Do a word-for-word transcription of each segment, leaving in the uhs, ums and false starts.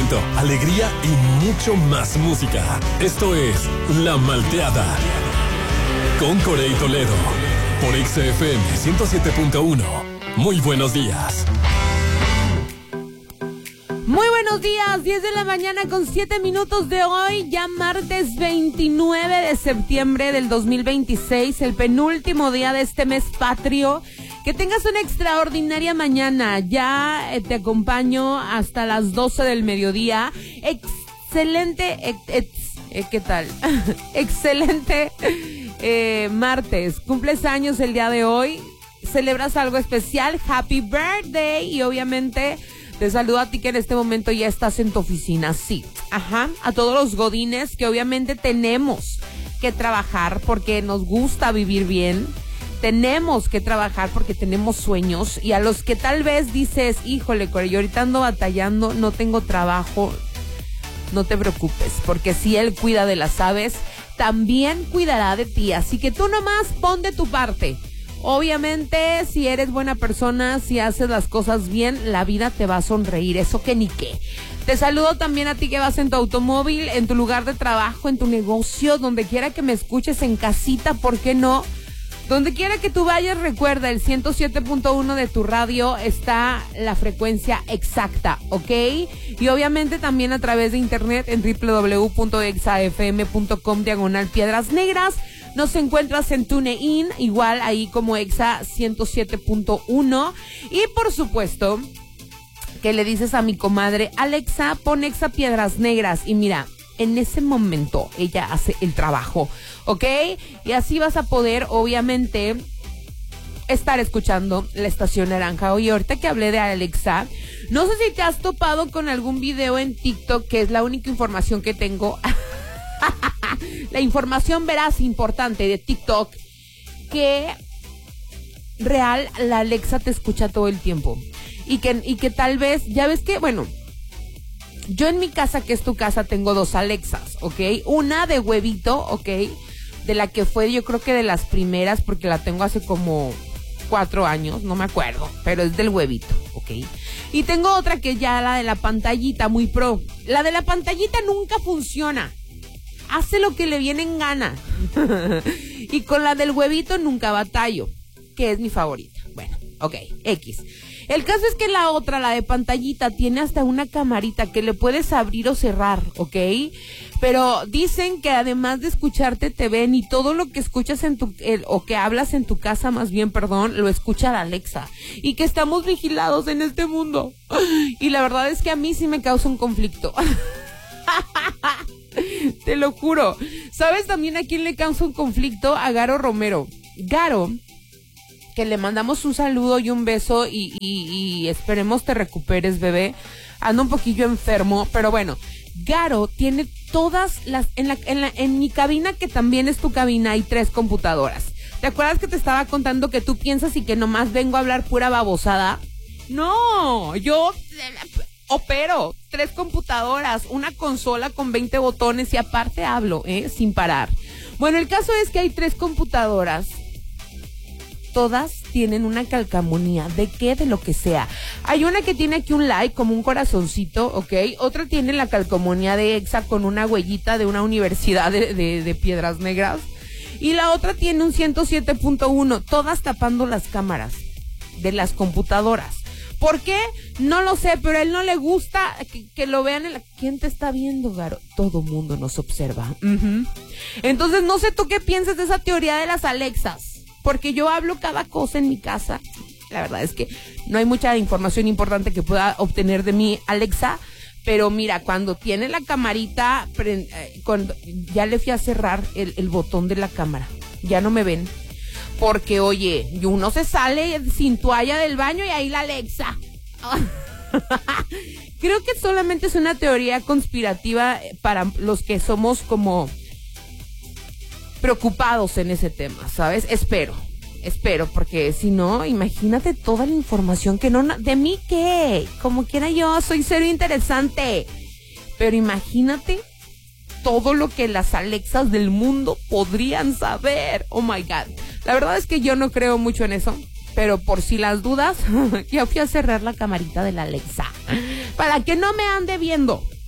entretenimiento, alegría y mucho más música. Esto es La Malteada con Corey Toledo por X F M ciento siete punto uno. Muy buenos días. Muy buenos días, diez de la mañana con siete minutos de hoy, ya martes veintinueve de septiembre del dos mil veintiséis, el penúltimo día de este mes patrio. Que tengas una extraordinaria mañana, ya eh, te acompaño hasta las doce del mediodía. Excelente, ex, ex, eh, ¿qué tal? Excelente eh, martes, cumples años el día de hoy, celebras algo especial, happy birthday y obviamente... Te saludo a ti que en este momento ya estás en tu oficina, sí, ajá, a todos los godines que obviamente tenemos que trabajar porque nos gusta vivir bien, tenemos que trabajar porque tenemos sueños y a los que tal vez dices, híjole, Corey, yo ahorita ando batallando, no tengo trabajo, no te preocupes, porque si Él cuida de las aves, también cuidará de ti, así que tú nomás pon de tu parte. Obviamente, si eres buena persona, si haces las cosas bien, la vida te va a sonreír, eso que ni qué. Te saludo también a ti que vas en tu automóvil, en tu lugar de trabajo, en tu negocio, donde quiera que me escuches, en casita, ¿por qué no? Donde quiera que tú vayas, recuerda, el ciento siete punto uno de tu radio está la frecuencia exacta, ¿ok? Y obviamente también a través de internet en doble u doble u doble u punto exa efe eme punto com diagonal Piedras Negras. Nos encuentras en TuneIn, igual ahí como Exa ciento siete punto uno. Y por supuesto, que le dices a mi comadre, Alexa, pon Exa Piedras Negras. Y mira, en ese momento ella hace el trabajo, ¿ok? Y así vas a poder, obviamente, estar escuchando la estación naranja. Oye, ahorita que hablé de Alexa, no sé si te has topado con algún video en TikTok, que es la única información que tengo... La información veraz importante de TikTok, que real la Alexa te escucha todo el tiempo y que, y que tal vez, ya ves que, bueno, yo en mi casa, que es tu casa, tengo dos Alexas, ¿ok? Una de huevito, ¿ok? De la que fue yo creo que de las primeras, porque la tengo hace como cuatro años, no me acuerdo, pero es del huevito, ¿ok? Y tengo otra que ya la de la pantallita, muy pro. La de la pantallita nunca funciona. Hace lo que le viene en gana. Y con la del huevito nunca batallo, que es mi favorita. Bueno, ok, X. El caso es que la otra, la de pantallita, tiene hasta una camarita que le puedes abrir o cerrar, ¿ok? Pero dicen que además de escucharte te ven y todo lo que escuchas en tu, el, o que hablas en tu casa, más bien, perdón, lo escucha la Alexa. Y que estamos vigilados en este mundo. Y la verdad es que a mí sí me causa un conflicto. Te lo juro. ¿Sabes también a quién le causa un conflicto? A Garo Romero. Garo, que le mandamos un saludo y un beso y, y, y esperemos te recuperes, bebé. Ando un poquillo enfermo, pero bueno. Garo tiene todas las... En, la, en, la, en mi cabina, que también es tu cabina, hay tres computadoras. ¿Te acuerdas que te estaba contando que tú piensas y que nomás vengo a hablar pura babosada? No, yo... opero tres computadoras, una consola con veinte botones y aparte hablo, ¿eh? Sin parar. Bueno, el caso es que hay tres computadoras. Todas tienen una calcamonía. ¿De qué? De lo que sea. Hay una que tiene aquí un like, como un corazoncito, ¿ok? Otra tiene la calcamonía de Exa con una huellita de una universidad de, de, de Piedras Negras. Y la otra tiene un ciento siete punto uno. Todas tapando las cámaras de las computadoras. ¿Por qué? No lo sé, pero a él no le gusta que, que lo vean en la... ¿Quién te está viendo, Garo? Todo mundo nos observa. Uh-huh. Entonces, no sé tú qué piensas de esa teoría de las Alexas, porque yo hablo cada cosa en mi casa. La verdad es que no hay mucha información importante que pueda obtener de mi Alexa, pero mira, cuando tiene la camarita, cuando ya le fui a cerrar el, el botón de la cámara, ya no me ven. Porque, oye, uno se sale sin toalla del baño y ahí la Alexa. Creo que solamente es una teoría conspirativa para los que somos como preocupados en ese tema, ¿sabes? Espero, espero, porque si no, imagínate toda la información que no... ¿De mí qué? Como quiera yo, soy cero interesante. Pero imagínate todo lo que las Alexas del mundo podrían saber. Oh my God. La verdad es que yo no creo mucho en eso, pero por si las dudas, ya fui a cerrar la camarita de la Alexa para que no me ande viendo.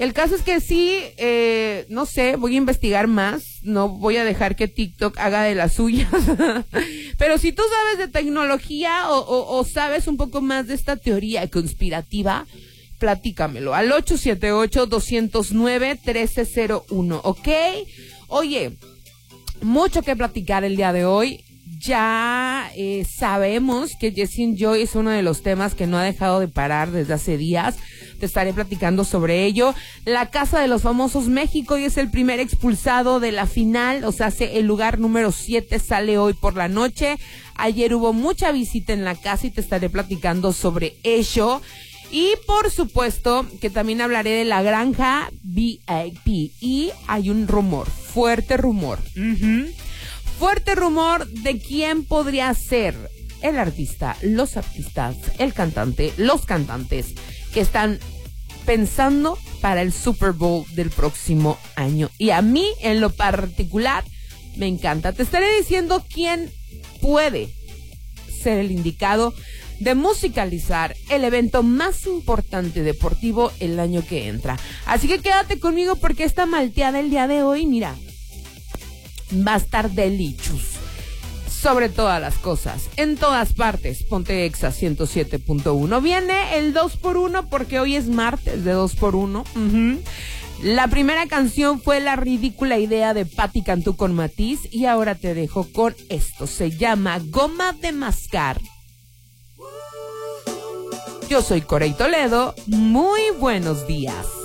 El caso es que sí, eh, no sé, voy a investigar más, no voy a dejar que TikTok haga de las suyas, pero si tú sabes de tecnología o, o, o sabes un poco más de esta teoría conspirativa, platícamelo al ocho siete ocho, dos cero nueve, uno tres cero uno, ¿ok? Oye, mucho que platicar el día de hoy. Ya eh, sabemos que Jessie Joy es uno de los temas que no ha dejado de parar desde hace días. Te estaré platicando sobre ello. La Casa de los Famosos México hoy es el primer expulsado de la final, o sea, el lugar número siete sale hoy por la noche. Ayer hubo mucha visita en la casa y te estaré platicando sobre ello. Y por supuesto que también hablaré de la granja V I P. Y hay un rumor, fuerte rumor. Uh-huh. Fuerte rumor de quién podría ser el artista, los artistas, el cantante, los cantantes que están pensando para el Super Bowl del próximo año. Y a mí, en lo particular, me encanta. Te estaré diciendo quién puede ser el indicado de musicalizar el evento más importante deportivo el año que entra. Así que quédate conmigo porque esta malteada el día de hoy, mira, va a estar delicious. Sobre todas las cosas, en todas partes, ponte Exa ciento siete punto uno. Viene el dos por uno porque hoy es martes de dos por uno. Uh-huh. La primera canción fue La Ridícula Idea de Patti Cantú con Matiz y ahora te dejo con esto. Se llama Goma de Mascar. Yo soy Corey Toledo. Muy buenos días.